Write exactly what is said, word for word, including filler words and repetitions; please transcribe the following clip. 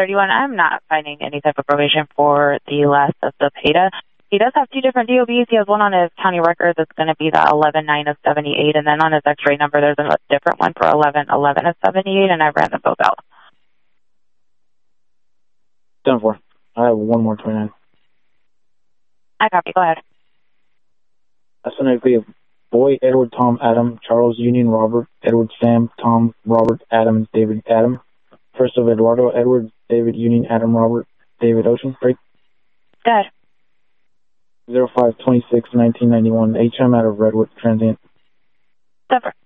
thirty-one, I'm not finding any type of probation for the last of the PETA. He does have two different D O Bs. He has one on his county record that's going to be the eleven nine of seventy-eight, and then on his X-ray number, there's a different one for eleven eleven of seventy-eight, and I ran them both out. ten four. I have one more twenty-nine. I copy. Go ahead. That's phonetically of Boy, Edward, Tom, Adam, Charles, Union, Robert, Edward, Sam, Tom, Robert, Adam, David, Adam. First of Eduardo, Edward, David, Union, Adam, Robert, David, Ocean. Break. Go ahead. zero five twenty-six nineteen ninety-one. H M out of Redwood, transient. Denver.